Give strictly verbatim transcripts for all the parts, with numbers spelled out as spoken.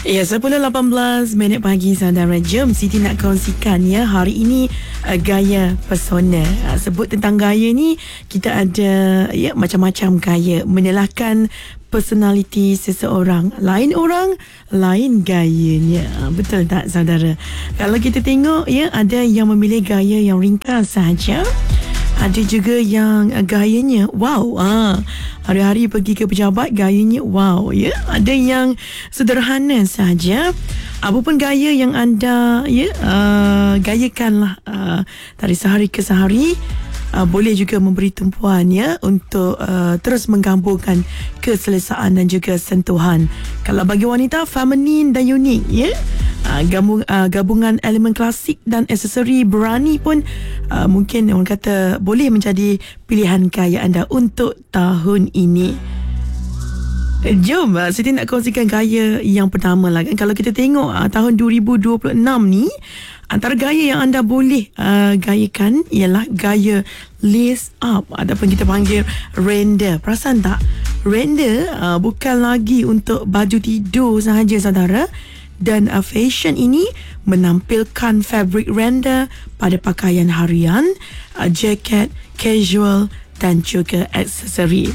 Ya, sepuluh lapan belas minit pagi saudara. Jom Siti nak kongsikan ya hari ini uh, gaya pesona. Uh, sebut tentang gaya ni, kita ada ya macam-macam gaya menyalahkan personaliti seseorang. Lain orang, lain gayanya. Uh, betul tak saudara? Kalau kita tengok ya, ada yang memilih gaya yang ringkas sahaja. Ada juga yang uh, gayanya wow, ah, hari-hari pergi ke pejabat gayanya wow ya. Ada yang sederhana saja. Apapun gaya yang anda ya uh, gayakanlah uh, dari sehari ke sehari. Uh, boleh juga memberi tumpuan ya untuk uh, terus menggamburkan keselesaan dan juga sentuhan. Kalau bagi wanita, feminin dan unik ya. Uh, gabung, uh, gabungan elemen klasik dan aksesori berani pun uh, mungkin orang kata boleh menjadi pilihan gaya anda untuk tahun ini. Jom uh, Siti nak kongsikan gaya yang pertama lah kan. Kalau kita tengok uh, tahun dua ribu dua puluh enam ni, antara gaya yang anda boleh uh, gayakan ialah gaya lace up ataupun kita panggil render. Perasan tak? Render uh, bukan lagi untuk baju tidur sahaja saudara. Dan uh, fashion ini menampilkan fabric render pada pakaian harian, uh, jaket, casual dan juga aksesori.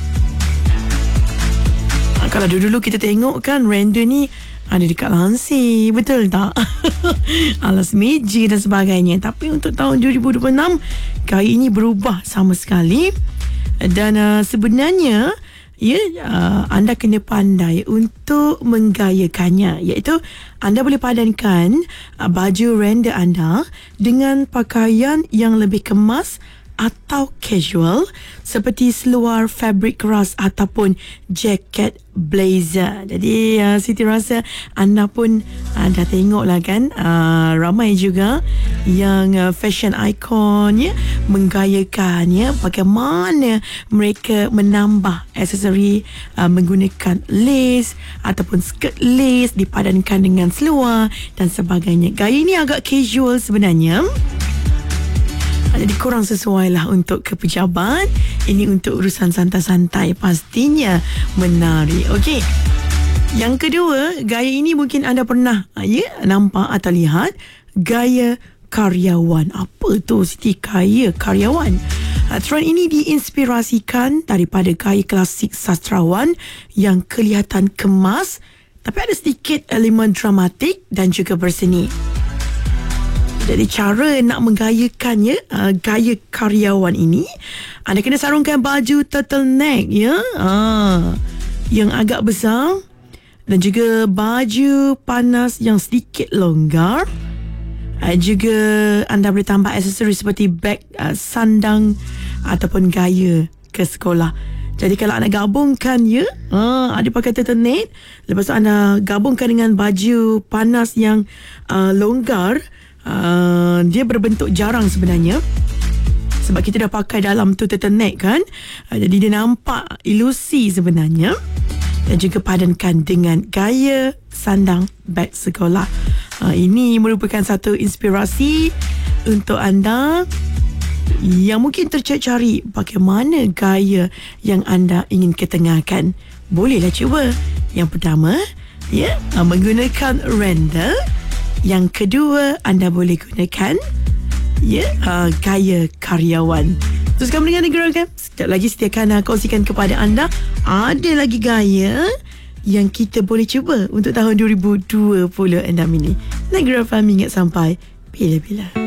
Uh, kalau dulu-dulu kita tengok kan render ni ada dekat lansir, betul tak? Alas meja dan sebagainya. Tapi untuk tahun dua ribu dua puluh enam, gaya ini berubah sama sekali. Dan uh, sebenarnya ya, uh, anda kena pandai untuk menggayakannya, iaitu anda boleh padankan uh, baju render anda dengan pakaian yang lebih kemas atau casual seperti seluar fabric keras ataupun jaket blazer. Jadi uh, Siti rasa anda pun uh, dah tengok lah kan, uh, ramai juga yang uh, fashion icon ya, menggayakan ya bagaimana mereka menambah aksesori uh, menggunakan lace ataupun skirt lace dipadankan dengan seluar dan sebagainya. Gaya ini agak casual sebenarnya. Jadi kurang sesuai lah untuk ke pejabat. Ini untuk urusan santai-santai, pastinya menarik. Okey. Yang kedua, gaya ini mungkin anda pernah ya nampak atau lihat, gaya karyawan. Apa tu Siti, gaya karyawan? Trend ini diinspirasikan daripada gaya klasik sastrawan yang kelihatan kemas tapi ada sedikit elemen dramatik dan juga berseni. Jadi cara nak menggayakan ya, uh, gaya karyawan ini, anda kena sarungkan baju turtleneck ya, uh, yang agak besar dan juga baju panas yang sedikit longgar. Uh, juga anda boleh tambah aksesori seperti beg, uh, sandang ataupun gaya ke sekolah. Jadi kalau anda gabungkan ya, uh, ada pakai turtleneck, lepas tu anda gabungkan dengan baju panas yang uh, longgar. Uh, dia berbentuk jarang sebenarnya sebab kita dah pakai dalam tu turtleneck kan, uh, jadi dia nampak ilusi sebenarnya. Dan juga padankan dengan gaya sandang beg sekolah. uh, Ini merupakan satu inspirasi untuk anda yang mungkin tercari-cari bagaimana gaya yang anda ingin ketengahkan. Bolehlah cuba. Yang pertama ya, uh, menggunakan render. Yang kedua, anda boleh gunakan ya, uh, gaya karyawan. Terus kami dengan Negara kan, sekejap lagi Siti akan uh, kongsikan kepada anda ada lagi gaya yang kita boleh cuba untuk tahun dua ribu dua puluh enam ini. Negara Fahmi ingat sampai bila-bila.